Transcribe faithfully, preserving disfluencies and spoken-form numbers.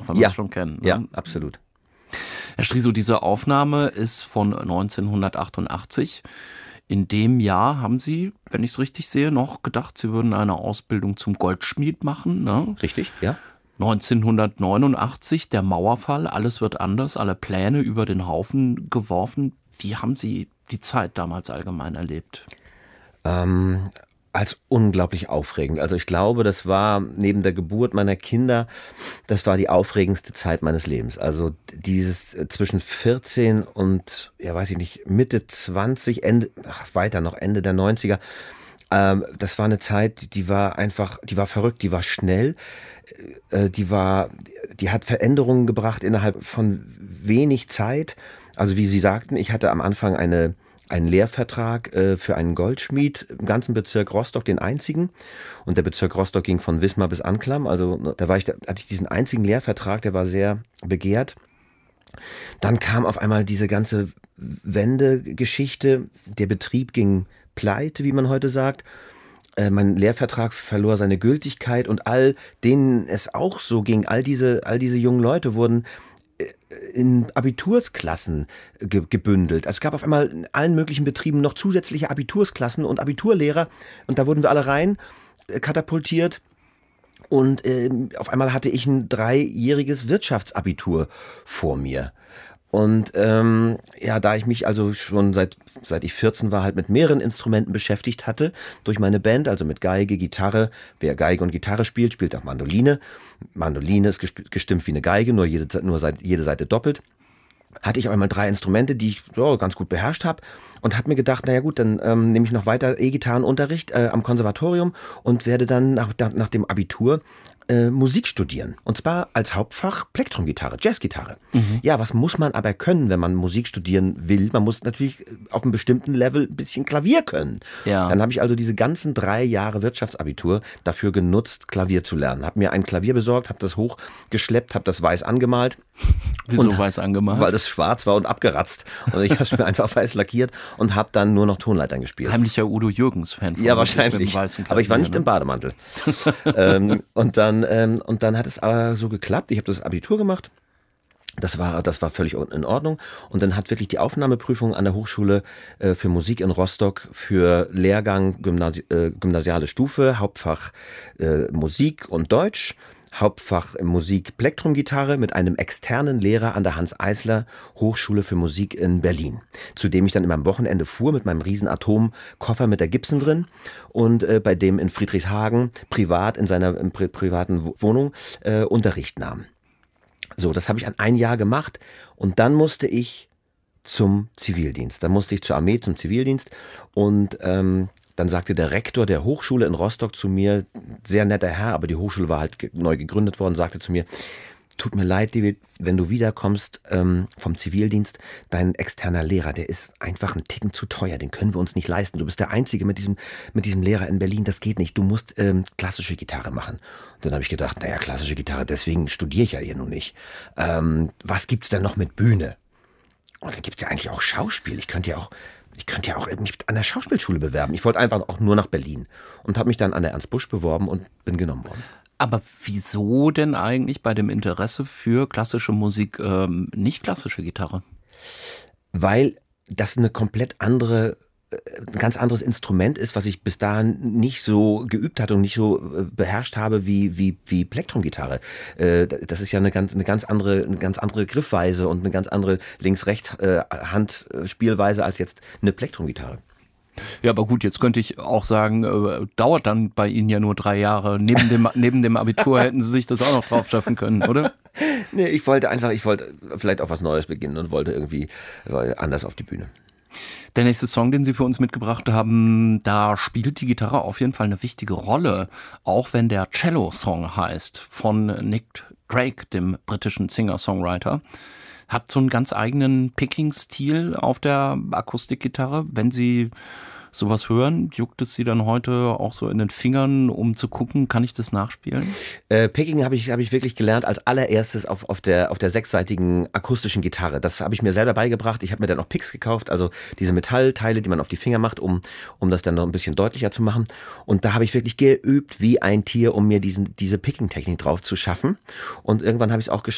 weil wir Ja. es schon kennen. Ne? Ja, absolut. Herr Striso, diese Aufnahme ist von neunzehnhundertachtundachtzig. In dem Jahr haben Sie, wenn ich es richtig sehe, noch gedacht, Sie würden eine Ausbildung zum Goldschmied machen. Ne? Richtig, ja. neunzehnhundertneunundachtzig, der Mauerfall, alles wird anders, alle Pläne über den Haufen geworfen. Wie haben Sie die Zeit damals allgemein erlebt? Ähm, als unglaublich aufregend. Also ich glaube, das war neben der Geburt meiner Kinder, das war die aufregendste Zeit meines Lebens. Also dieses äh, zwischen vierzehn und, ja weiß ich nicht, Mitte zwanzig, Ende, ach, weiter noch, Ende der neunziger. Ähm, das war eine Zeit, die war einfach, die war verrückt, die war schnell, äh, die war, die hat Veränderungen gebracht innerhalb von wenig Zeit. Also wie Sie sagten, ich hatte am Anfang eine einen Lehrvertrag äh, für einen Goldschmied im ganzen Bezirk Rostock, den einzigen. Und der Bezirk Rostock ging von Wismar bis Anklam. Also da war ich, da hatte ich diesen einzigen Lehrvertrag, der war sehr begehrt. Dann kam auf einmal diese ganze Wendegeschichte. Der Betrieb ging pleite, wie man heute sagt. Äh, mein Lehrvertrag verlor seine Gültigkeit und all denen es auch so ging, all diese, all diese jungen Leute wurden in Abitursklassen ge- gebündelt. Es gab auf einmal in allen möglichen Betrieben noch zusätzliche Abitursklassen und Abiturlehrer und da wurden wir alle rein äh, katapultiert und äh, auf einmal hatte ich ein dreijähriges Wirtschaftsabitur vor mir. Und ähm, ja, da ich mich also schon seit seit ich vierzehn war halt mit mehreren Instrumenten beschäftigt hatte, durch meine Band, also mit Geige, Gitarre, wer Geige und Gitarre spielt, spielt auch Mandoline. Mandoline ist gesp- gestimmt wie eine Geige, nur jede, nur Seite, jede Seite doppelt. Hatte ich auf einmal drei Instrumente, die ich so ganz gut beherrscht habe und habe mir gedacht, naja gut, dann ähm, nehme ich noch weiter E-Gitarrenunterricht äh, am Konservatorium und werde dann nach, nach dem Abitur äh, Musik studieren. Und zwar als Hauptfach Plektrumgitarre, Jazzgitarre. Mhm. Ja, was muss man aber können, wenn man Musik studieren will? Man muss natürlich auf einem bestimmten Level ein bisschen Klavier können. Ja. Dann habe ich also diese ganzen drei Jahre Wirtschaftsabitur dafür genutzt, Klavier zu lernen. Habe mir ein Klavier besorgt, habe das hochgeschleppt, habe das weiß angemalt. Wieso und, weiß angemalt? Weil das schwarz war und abgeratzt. Und ich habe es mir einfach weiß lackiert und habe dann nur noch Tonleitern gespielt. Heimlicher Udo Jürgens-Fan. Ja, wahrscheinlich. Aber ich war nicht ne? im Bademantel. ähm, und, dann, ähm, und dann hat es aber so geklappt. Ich habe das Abitur gemacht. Das war, das war völlig in Ordnung. Und dann hat wirklich die Aufnahmeprüfung an der Hochschule äh, für Musik in Rostock für Lehrgang Gymnasi äh, gymnasiale Stufe, Hauptfach äh, Musik und Deutsch, Hauptfach Musik Plektrumgitarre mit einem externen Lehrer an der Hanns-Eisler Hochschule für Musik in Berlin, zu dem ich dann immer am Wochenende fuhr mit meinem riesen Atomkoffer mit der Gibson drin und äh, bei dem in Friedrichshagen privat in seiner in pri privaten Wohnung äh, Unterricht nahm. So, das habe ich an ein Jahr gemacht und dann musste ich zum Zivildienst. Dann musste ich zur Armee zum Zivildienst und ähm, dann sagte der Rektor der Hochschule in Rostock zu mir, sehr netter Herr, aber die Hochschule war halt ge- neu gegründet worden, sagte zu mir, tut mir leid, David, wenn du wiederkommst ähm, vom Zivildienst, dein externer Lehrer, der ist einfach ein Ticken zu teuer, den können wir uns nicht leisten. Du bist der Einzige mit diesem, mit diesem Lehrer in Berlin, das geht nicht, du musst ähm, klassische Gitarre machen. Und dann habe ich gedacht, naja, klassische Gitarre, deswegen studiere ich ja hier nun nicht. Ähm, was gibt's denn noch mit Bühne? Und dann gibt es ja eigentlich auch Schauspiel, ich könnte ja auch Ich könnte ja auch mich an der Schauspielschule bewerben. Ich wollte einfach auch nur nach Berlin und habe mich dann an der Ernst Busch beworben und bin genommen worden. Aber wieso denn eigentlich bei dem Interesse für klassische Musik ähm, nicht klassische Gitarre? Weil das eine komplett andere, ein ganz anderes Instrument ist, was ich bis dahin nicht so geübt hatte und nicht so beherrscht habe wie wie wie Plektrumgitarre. Das ist ja eine ganz eine ganz andere eine ganz andere Griffweise und eine ganz andere Links-Rechts-Hand-Spielweise als jetzt eine Plektrumgitarre. Ja, aber gut, jetzt könnte ich auch sagen, äh, dauert dann bei Ihnen ja nur drei Jahre. Neben dem, neben dem Abitur hätten Sie sich das auch noch drauf schaffen können, oder? Nee, ich wollte einfach, ich wollte vielleicht auch was Neues beginnen und wollte irgendwie anders auf die Bühne. Der nächste Song, den Sie für uns mitgebracht haben, da spielt die Gitarre auf jeden Fall eine wichtige Rolle, auch wenn der Cello-Song heißt, von Nick Drake, dem britischen Singer-Songwriter. Hat so einen ganz eigenen Picking-Stil auf der Akustikgitarre. Wenn Sie sowas hören, juckt es Sie dann heute auch so in den Fingern, um zu gucken, kann ich das nachspielen? Äh, Picking habe ich, hab ich wirklich gelernt als allererstes auf, auf, der, auf der sechsseitigen akustischen Gitarre. Das habe ich mir selber beigebracht. Ich habe mir dann auch Picks gekauft, also diese Metallteile, die man auf die Finger macht, um, um das dann noch ein bisschen deutlicher zu machen. Und da habe ich wirklich geübt wie ein Tier, um mir diesen, diese Picking-Technik drauf zu schaffen. Und irgendwann habe ich es auch geschafft,